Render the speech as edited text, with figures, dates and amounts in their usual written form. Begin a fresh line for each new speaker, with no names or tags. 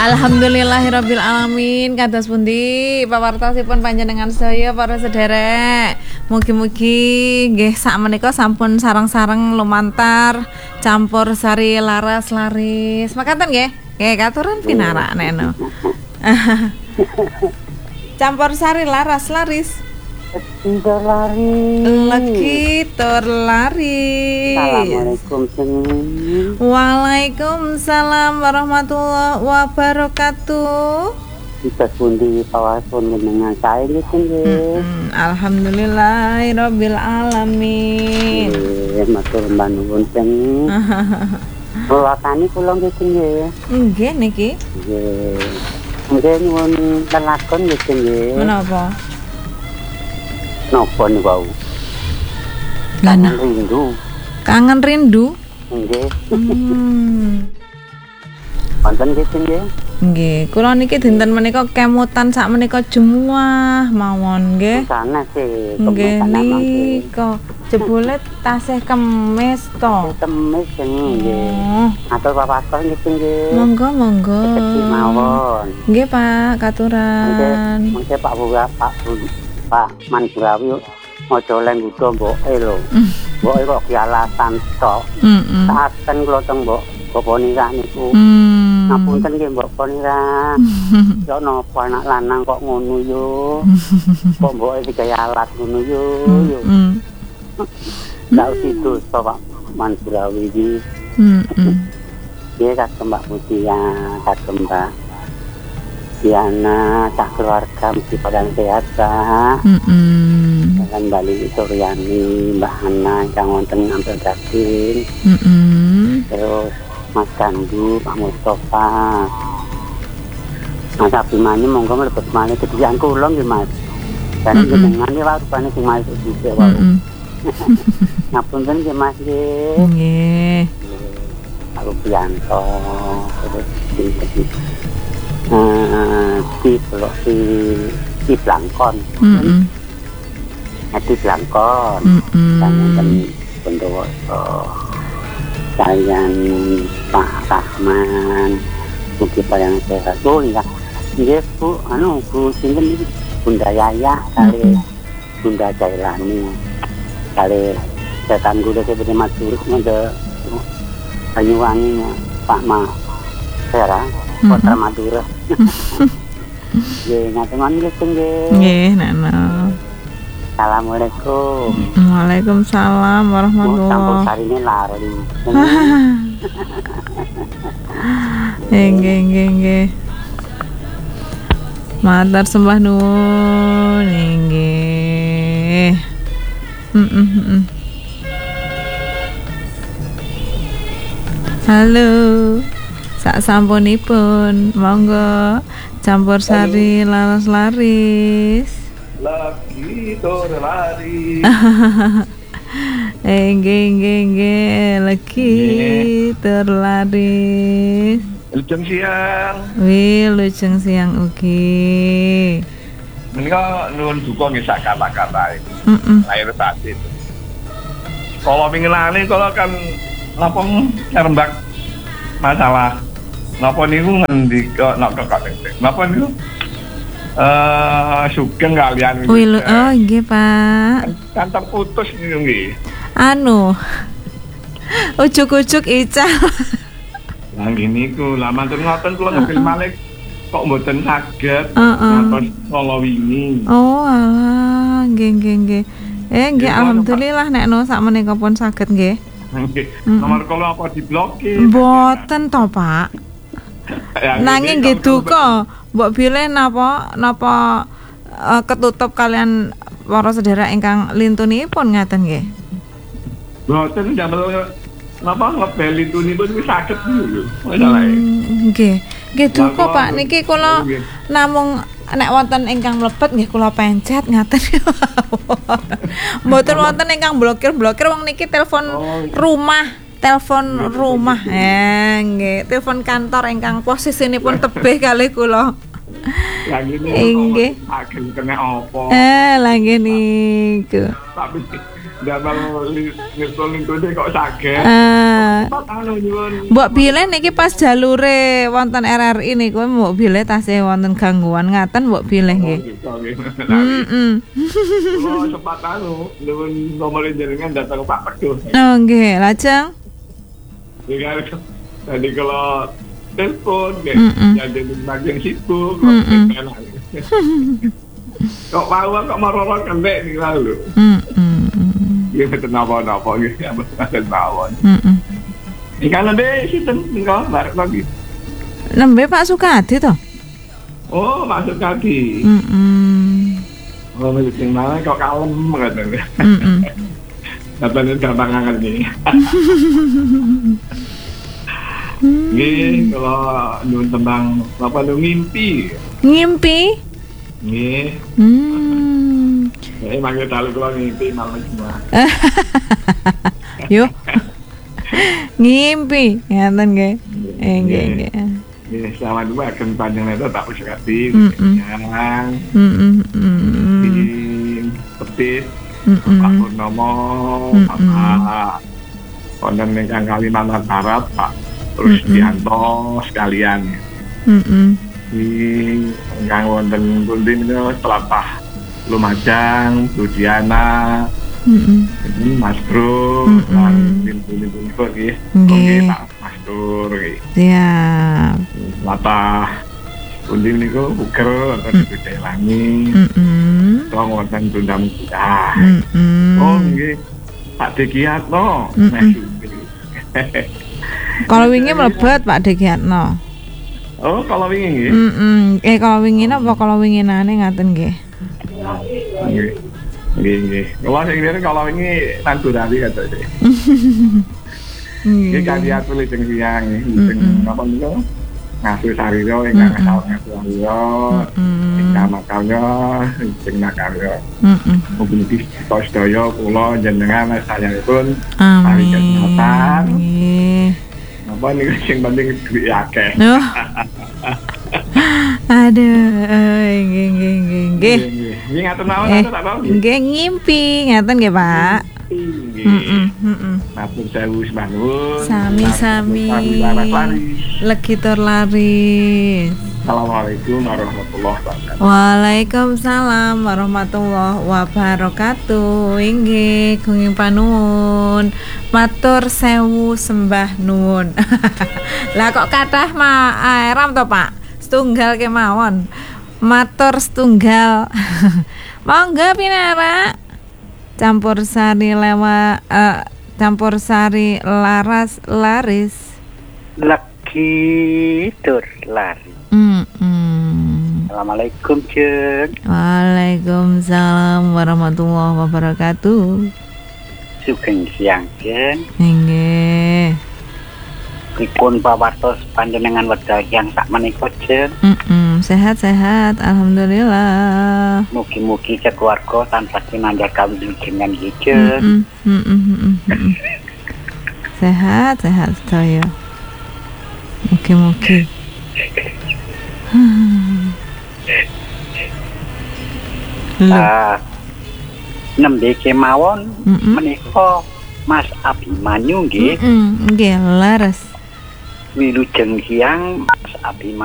Alhamdulillahirabbil alamin. Kados pundi pawartosipun panjenengan sedaya para sederek. Mugi-mugi nggih sakmenika sampun sareng-sareng lumantar campur sari laras laris. Makaten nggih. Nggih katuran pinarak neno. Campur sari laras laris.
Tur lari.
Lagi tur lari.
Assalamualaikum seneng.
Waalaikumsalam warahmatullahi wabarakatuh.
Kita pundi pawasun dengan saya nggih.
Alhamdulillahirabbil alamin.
Matur nuwun teng. Kulatani kula nggih.
Nggih niki.
Nggih. Nggih nyuwun telakon nggih.
Menapa?
Napa niku?
Kangen
rindu.
Kangen rindu?
Nggih. Wonten nggih.
Nggih, kula niki dinten menika kemutan sak menika jemuah mawon nggih.
Sana sih.
Nggih nika jebule tasih kemis to.
Kemis nggih. Atur papatos nggih.
Monggo.
Mawon.
Nggih Pak, katuran.
Mengke Pak Mansurawi mojo lenggudo mboke lho. Mboke kok kialasan tok. Saten kula teng mbok bapa nira niku. Ngapunten nggih mbok nira. Yo napa anak lanang kok ngono yo. Kok mboke digaya alat ngono yo. Lah itu Pak Mansurawi iki. Dia kata Mbak Mutia, kata Mbak Diana, tak keluarga mesti pada sehat, Pak. Dan Bali Suryani, Mbak Hana, yang wonten Ampel Dakin. Terus Mas Gandhi, Pak Mustafa. Mas Abimani, monggo mlebet malih kedhian kula nggih, Mas. Dan jenengan iki wae rupane sing malih dhisik wae. Ngapunten nggih, Mas nggih.
Nggih.
Pak Rupianto, terus di Blangkon. Di Blangkon. Dan Bondowoso. Kalian Pak Rahman. Mungkin yang sehat. Oh iya. Nggih Bu, Bu sinten iki? Bunda Yaya kali Bunda Jailani. Kali setan gula seperti Mas Turut nge Banyuwangi Pak Ma Sera. Kota Madura. Nggih, ngaten nggih.
Nggih, Nana.
Assalamualaikum.
Waalaikumsalam warahmatullahi.
Campur sarine lari.
Nggih. Matur sembah nuwun. Nggih. Halo. Sak sampunipun, monggo campur sari laras laris.
Lagi tur lari.
Nggih, lagi tur laris.
Lujeng siang.
Lujeng siang ugi.
Menika nuwun duka nggih sak kata-kata itu. Lahir batin. Kalau pingelane kalau kan napa nyerembak masalah napa niku ngendika napa niku sugeng kalian
niku. Oh nggih Pak.
Kan terputus niku nggih.
Ujuk-ujuk ical.
Lah niku lah mantun ngoten kula ngebil malih kok mboten saged ngantos kala wingi.
Oh alah nggih. Nggih alhamdulillah nek sak menika pun saged nggih.
Nomor kula apa diblokir?
Mboten to, Pak. Nanging nggih duka, mbok bilih napa ketutup kalian para sedherek ingkang lintunipun ngaten nggih.
Mboten jamel napa ngebel lintunipun wis saged lho. Masalah.
Nggih. Nggih duka, Pak. Niki kula namung nek wonten ingkang mlebet nggih kula pencet ngaten. Mboten wonten ingkang blokir wong niki telepon rumah. Nggih, telepon kantor ingkang posisinipun tebih kalih kula.
Lah nggih. Ageng kena apa?
Lah nggih niku.
Tapi ndamel ngetol kok saged.
Mbok bilih niki pas jalure wonten RRI niku mbok bilih tasih wonten gangguan ngaten mbok bilih nggih.
Kalau sempat nuwun nomor jenengan datang Pak Pedus.
Oh nggih, lajeng.
Tadi kalau telepon jadi bagian sibuk kok mau kok marah kendek nih lalu gitu napa gitu ya betul mawon ikan nembe sinten niku barek lagi
nembe Pak Sukadi to
oh Pak Sukadi oh sing mana kok kalem katanya katanya gampang angkat nih nggih kalau nyuwun tembang apa lu ngimpi nggih manggil dalu kula ngimpi malam semua
yo ngimpi ngaten nggih nggih
nggih selamat akan panjang itu tak usah kasih yang petis Pak Purnomo Pak konten ingkang Kalimantan Barat Pak terus Dianto sekalian ini ingkang wonten pundi menika Telatah Lumajang Budiana Mas Bro lan pintu-pintu niku nggih nggih Pak Mas Tur nggih
siap
Telatah pundi niku uger wonten Budelangi wonten Tundam oh nggih Pak Dekiatno
kalau wingi mlebet Pak Dekiatno.
Oh, kalau wingi nggih.
Kalau wingi napa kalau winginane ngaten nggih.
Nggih. Kalau sing ngene kalau wingi Tanturari kata sih. Nggih kan dia tulis sing siang sing apa niku? Ngasuh sarira ingkang asal ngasuh sarira. Ingkang makarya sing makarya. Mugi-mugi sedaya kula jenengan sayanipun paring kesehatan. Nggih. Apa nih yang penting duit akeh.
Aduh, nggih.
Nggih ngaten mawon tak tahu.
Nggih ngimpi, ngaten nggih, Pak.
Matur sewu sembah nuwun.
Sami-sami. Legi tur laris.
Assalamualaikum warahmatullahi wabarakatuh.
Waalaikumsalam warahmatullahi wabarakatuh. Inggih, gunging panuwun. Matur sewu sembah nuwun. Lah kok kathah ram to, Pak? Setunggal kemawon. Matur setunggal. Monggo pinara. Campur sari laras laris.
Lagi tur lari. Assalamualaikum Jeng.
Waalaikumsalam warahmatullahi wabarakatuh.
Sugeng siang Jeng.
Nggih.
Dipun pawartos panjenengan wedal yang sak menika Jeng.
Sehat-sehat alhamdulillah.
Mugi-mugi sekeluarga tanpa kinandar kawilujengan Jeng.
Sehat-sehat sedaya. Mugi-mugi.
Nembe kemawon menika Mas Abimanyu nggih.
Nggih, leres.
Wilujeng siang Mas Abimanyu.